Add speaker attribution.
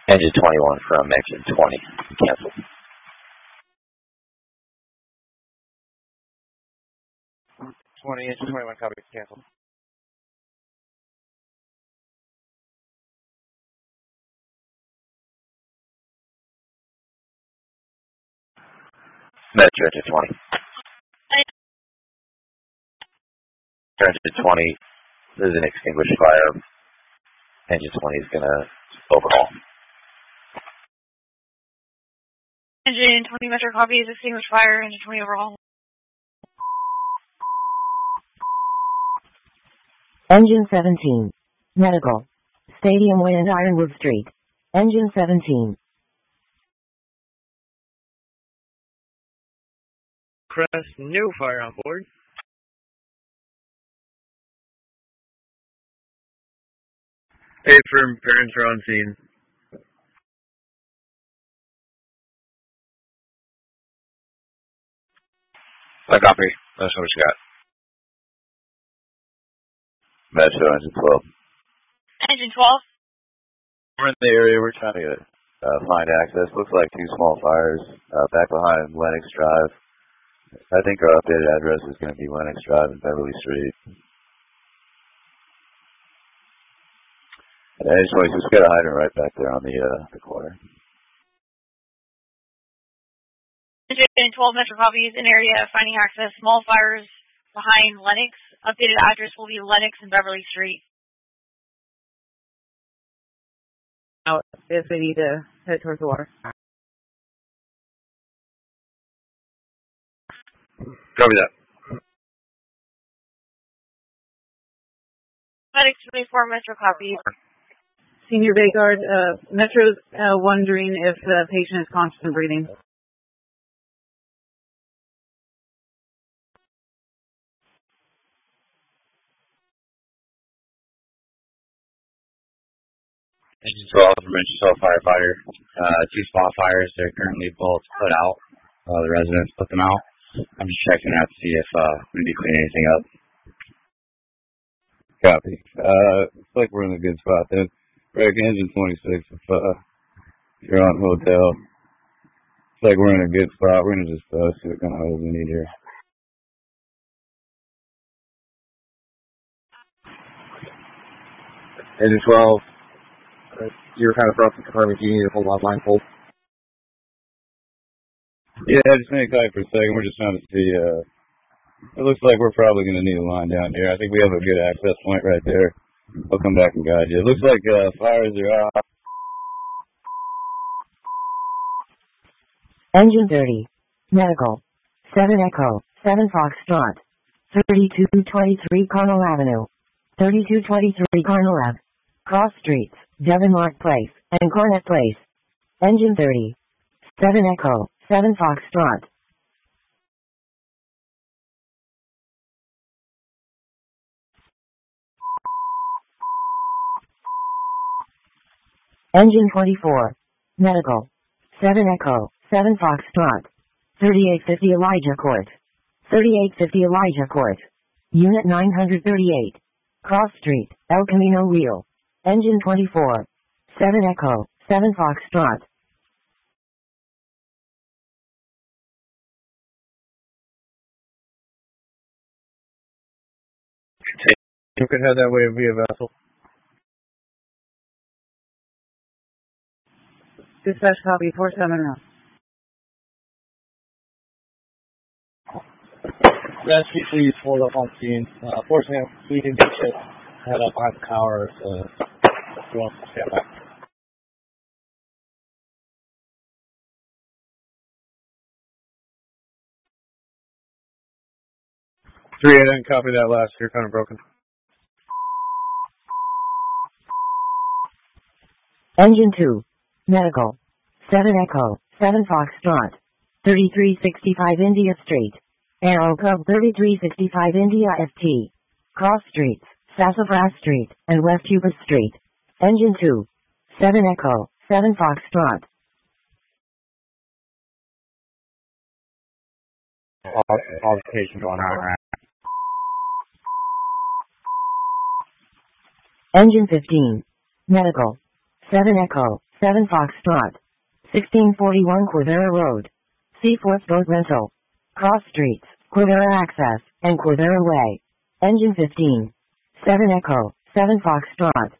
Speaker 1: Engine 21 from engine 20. Cancel.
Speaker 2: Engine 21 copy. Cancel.
Speaker 1: Metro engine 20. Engine 20, there's an extinguished fire. Engine 20 is going to overhaul.
Speaker 3: Engine 20 Metro copies, extinguished fire, engine 20 overhaul.
Speaker 4: Engine 17. Medical. Stadium Way and Ironwood Street. Engine 17.
Speaker 2: Crest, no fire on board. Affirm, parents are on scene.
Speaker 1: I copy. That's what we got. Metro engine 12.
Speaker 3: Engine 12.
Speaker 1: We're in the area. We're trying to find access. Looks like two small fires back behind Lennox Drive. I think our updated address is going to be Lennox Drive and Beverly Street. And anyways, just got a hydrant right back there on the corner.
Speaker 3: Engine 12 Metro copies, in area, finding access, small fires behind Lennox. Updated address will be Lennox and Beverly Street.
Speaker 5: Out if they need to head towards the water.
Speaker 2: Copy that.
Speaker 3: Lennox 24 Metro copies.
Speaker 5: Senior Bay Guard, Metro's wondering if the patient is conscious and breathing.
Speaker 1: Engine 12 from Engine 12 firefighter. Two small fires. They're currently both put out. The residents put them out. I'm just checking out to see if we need to clean anything up.
Speaker 6: Copy. Looks like we're in a good spot then. Break engine 26 if you're on hotel. Looks like we're in a good spot. We're going to just see what kind of hose we need here.
Speaker 2: Engine 12. You're kind of broken, confirming if you need to hold on blindfold.
Speaker 6: Yeah, just hang tight for a second. We're just trying to see. It looks like we're probably going to need a line down here. I think we have a good access point right there. I'll come back and guide you. It looks like fires are off.
Speaker 4: Engine 30. Medical. 7 Echo. 7 Foxtrot. 3223 Carnal Avenue. 3223 Carnal Ave. Cross Streets, Devonmark Place, and Cornet Place. Engine 30. 7 Echo. 7 Foxtrot. Engine 24. Medical. 7 Echo. 7 Foxtrot. 3850 Elijah Court. 3850 Elijah Court. Unit 938. Cross Street, El Camino Real. Engine 24. 7 Echo. 7 Foxtrot.
Speaker 2: You could head that way via vessel.
Speaker 5: Dispatch copy 470.
Speaker 2: Rescue please pulled up on scene. Fortunately, we didn't get shit. Head up behind the tower. Going to stand back. 3, I didn't copy that last. You're kind of broken.
Speaker 4: Engine 2. Medical. 7 Echo. 7 Foxtrot. 3365 India Street. Aero Cub 3365 India FT. Cross Streets, Sassafras Street, and West Cuba Street. Engine 2. 7 Echo. 7 Foxtrot.
Speaker 2: All patients on our
Speaker 4: Engine 15. Medical. 7 Echo. 7 Foxtrot. 1641 Quivira Road. Seaforth Boat Rental. Cross Streets, Quivira Access, and Quivira Way. Engine 15. 7 Echo, 7 Foxtrot.